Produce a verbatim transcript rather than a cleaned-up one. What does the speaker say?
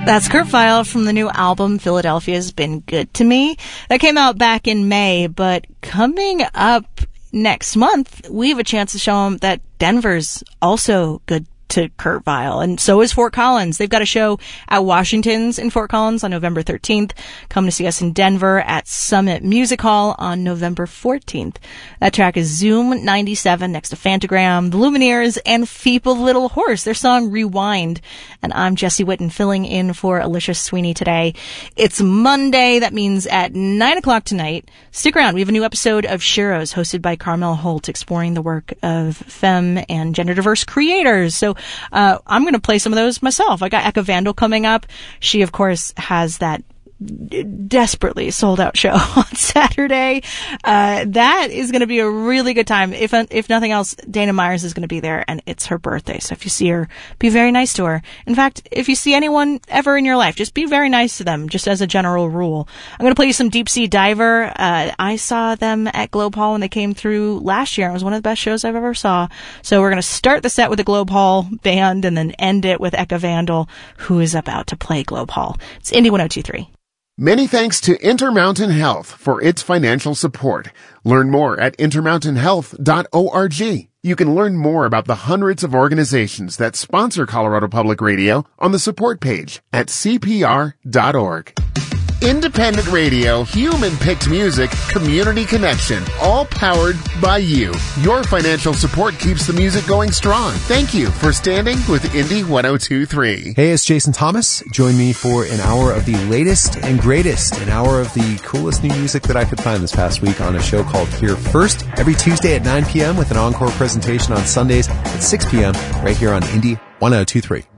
That's Kurt Vile from the new album Philadelphia's Been Good to Me. That came out back in May, but coming up next month, we have a chance to show them that Denver's also good to Kurt Vile, and so is Fort Collins. They've got a show at Washington's in Fort Collins on November thirteenth. Come to see us in Denver at Summit Music Hall on November fourteenth. That track is Zoom ninety-seven next to Fantagram, The Lumineers, and Feeble Little Horse, their song Rewind. And I'm Jessie Whitten filling in for Alicia Sweeney today. It's Monday. That means at nine o'clock tonight, stick around. We have a new episode of Shiros hosted by Carmel Holt, exploring the work of femme and gender diverse creators. So Uh, I'm going to play some of those myself. I got Eka Vandal coming up. She, of course, has that desperately sold out show on Saturday. Uh, that is going to be a really good time. If, if nothing else, Dana Myers is going to be there, and it's her birthday. So if you see her, be very nice to her. In fact, if you see anyone ever in your life, just be very nice to them, just as a general rule. I'm going to play you some Deep Sea Diver. Uh, I saw them at Globe Hall when they came through last year. It was one of the best shows I've ever saw. So we're going to start the set with the Globe Hall band and then end it with Eka Vandal, who is about to play Globe Hall. It's Indie one oh two point three. Many thanks to Intermountain Health for its financial support. Learn more at intermountain health dot org. You can learn more about the hundreds of organizations that sponsor Colorado Public Radio on the support page at c p r dot org. Independent radio, human-picked music, community connection, all powered by you. Your financial support keeps the music going strong. Thank you for standing with Indie one oh two point three. Hey, it's Jason Thomas. Join me for an hour of the latest and greatest, an hour of the coolest new music that I could find this past week on a show called Here First, every Tuesday at nine p.m. with an encore presentation on Sundays at six p.m. right here on Indie one oh two point three.